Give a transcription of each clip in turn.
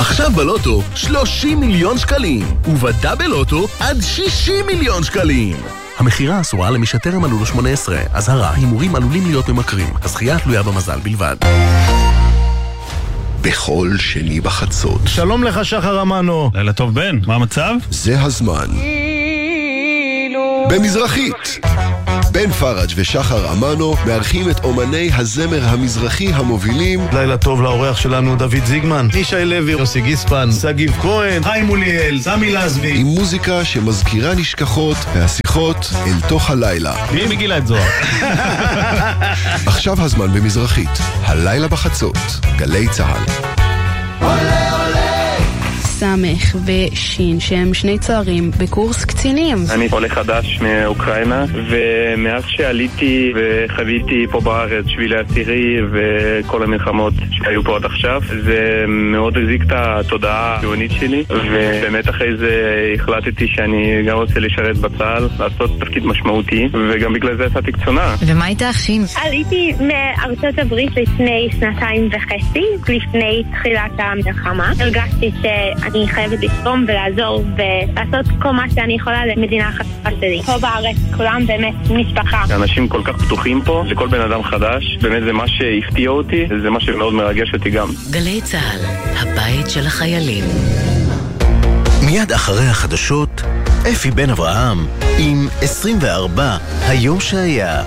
עכשיו בלוטו 30 מיליון שקלים, ובדאבל לוטו עד 60 מיליון שקלים. המחירה אסורה למי שטרם מלאו לו 18. אזהרה, הימורים עלולים להיות ממכרים. הזכייה תלויה במזל בלבד. בכל שני בחצות. שלום לך שחר אמנו. לילה טוב בן, מה המצב? זה הזמן. במזרחית. בן פרג' ושחר אמנו מארחים את אומני הזמר המזרחי המובילים. לילה טוב לאורח שלנו דוד זיגמן, ישי לוי, יוסי גיספן, סגיב כהן, חיים מוליאל, סמי לזבי. עם מוזיקה שמזכירה נשכחות והשיחות אל תוך הלילה. מי מגילה את זוהר? עכשיו הזמן במזרחית. הלילה בחצות. גלי צהל. סמך ושין שהם שני צוערים בקורס קצינים. אני עולה חדש מאוקראינה, ומאז שעליתי וחוויתי פה בארץ שבילי הצירי וכל המלחמות שהיו פה עד עכשיו, זה מאוד הזיק את התודעה הציונית שלי, ובאמת אחרי זה החלטתי שאני גם רוצה לשרת בצה"ל, לעשות תפקיד משמעותי, וגם בגלל זה יצאתי קצונה. ומה הייתה שין? עליתי מארצות הברית לפני 2.5, לפני תחילת המלחמה. הרגשתי שאני חייבת לתרום ולעזור ולעשות כל מה שאני יכולה למדינה החדשה שלי. פה בארץ כולם באמת משפחה. אנשים כל כך פתוחים פה, לכל בן אדם חדש, באמת זה מה שהפתיע אותי, זה מה שמאוד מרגש אותי גם. גלי צהל, הבית של החיילים. מיד אחרי החדשות, אפי בן אברהם עם 24 היום שהיה.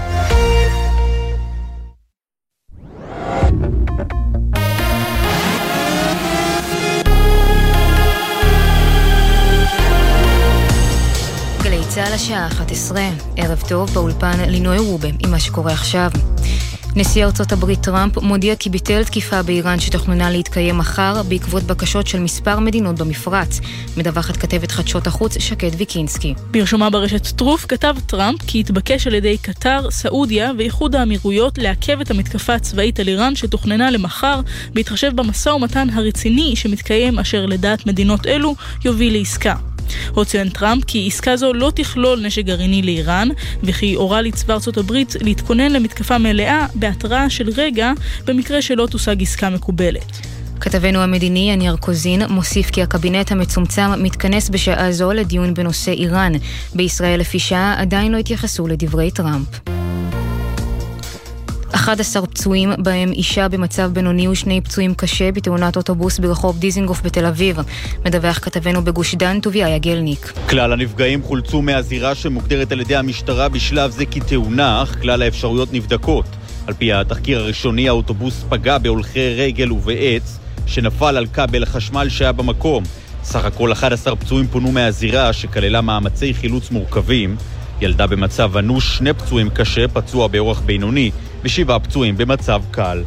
צהל השעה 11, ערב טוב באולפן לינוי רובה עם מה שקורה עכשיו. נשיא ארצות הברית טראמפ מודיע כי ביטל תקיפה באיראן שתוכננה להתקיים מחר בעקבות בקשות של מספר מדינות במפרץ. מדווחת כתבת חדשות החוץ שקד ויקינסקי. ברשומה ברשת טרוף כתב טראמפ כי התבקש על ידי קטר, סעודיה ואיחוד האמירויות לעכב את המתקפה הצבאית על איראן שתוכננה למחר, בהתחשב במשא ומתן הרציני שמתקיים אשר לדעת מדינות אלו יוביל לעסקה. עוד ציין טראמפ כי עסקה זו לא תכלול נשק גרעיני לאיראן, וכי הורה לצבא ארצות הברית להתכונן למתקפה מלאה בהתראה של רגע במקרה שלא תושג עסקה מקובלת. כתבנו המדיני יניר קוזין מוסיף כי הקבינט המצומצם מתכנס בשעה זו לדיון בנושא איראן. בישראל לפי שעה עדיין לא התייחסו לדברי טראמפ. 11 פצועים, בהם אישה במצב בינוני ושני פצועים קשה בתאונת אוטובוס ברחוב דיזינגוף בתל אביב. מדווח כתבנו בגוש דן טוביה יגלניק. כלל הנפגעים חולצו מהזירה שמוגדרת על ידי המשטרה בשלב זה כתאונה, אך כלל האפשרויות נבדקות. על פי התחקיר הראשוני, האוטובוס פגע בהולכי רגל ובעץ שנפל על כבל החשמל שהיה במקום. סך הכל 11 פצועים פונו מהזירה שכללה מאמצי חילוץ מורכבים. ילדה במצב אנוש, 2 פצועים קשה, פצוע באורח בינוני, ו7 פצועים במצב קל.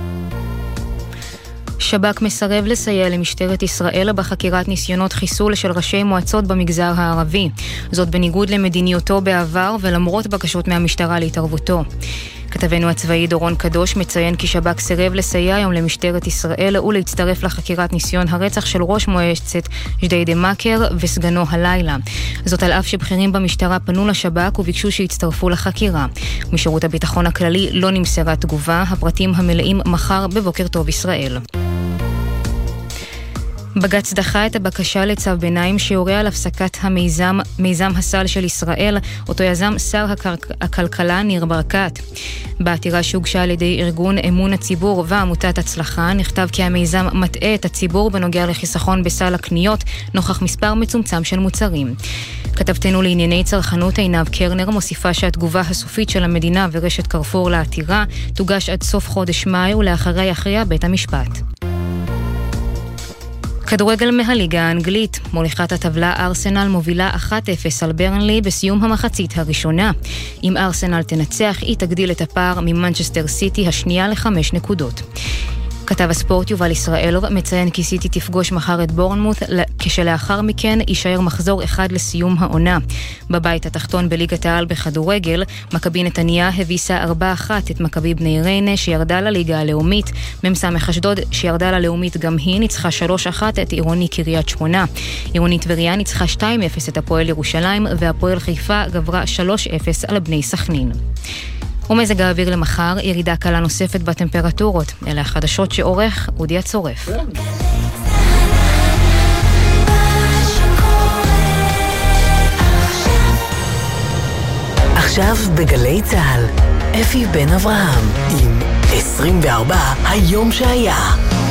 שב"כ מסרב לסייע למשטרת ישראל בחקירת ניסיונות חיסול של ראשי מועצות במגזר הערבי. זאת בניגוד למדיניותו בעבר ולמרות בקשות מהמשטרה להתערבותו. כתבנו הצבאי דורון קדוש מציין כי שב"כ סירב לסייע היום למשטרת ישראל ולהצטרף לחקירת ניסיון הרצח של ראש מועצת ג'דיידה-מכר וסגנו הלילה. זאת על אף שבכירים במשטרה פנו לשב"כ וביקשו שיצטרפו לחקירה. משירות הביטחון הכללי לא נמסרה תגובה, הפרטים המלאים מחר בבוקר טוב ישראל. בג"ץ דחה את הבקשה לצו ביניים שיורה על הפסקת מיזם הסל של ישראל, אותו יזם שר הכלכלה ניר ברקת. בעתירה שהוגשה על ידי ארגון אמון הציבור ועמותת הצלחה, נכתב כי המיזם מטעה את הציבור בנוגע לחיסכון בסל הקניות, נוכח מספר מצומצם של מוצרים. כתבתנו לענייני צרכנות עינב קרנר מוסיפה שהתגובה הסופית של המדינה ורשת קרפור לעתירה תוגש עד סוף חודש מאי ולאחריה יכריע בית המשפט. כדורגל מהליגה האנגלית, מוליכת הטבלה ארסנל מובילה 1-0 על ברנלי בסיום המחצית הראשונה. אם ארסנל תנצח, היא תגדיל את הפער ממנצ'סטר סיטי השנייה ל5 נקודות. כתב הספורט יובל ישראלוב מציין כי סיטי תפגוש מחר את בורנמות' כשלאחר מכן יישאר מחזור אחד לסיום העונה. בבית התחתון בליגת העל בכדורגל, מכבי נתניה הביסה 4-1 את מכבי בני ריינה שירדה לליגה הלאומית. ממסמך אשדוד שירדה ללאומית גם היא ניצחה 3-1 את עירוני קריית שמונה. עירוני טבריה ניצחה 2-0 את הפועל ירושלים והפועל חיפה גברה 3-0 על בני סכנין. ומזג האוויר למחר, ירידה קלה נוספת בטמפרטורות. אלה החדשות שעורך אודי הצורף. עכשיו בגלי צהל, אפי בן אברהם עם 24 היום שהיה.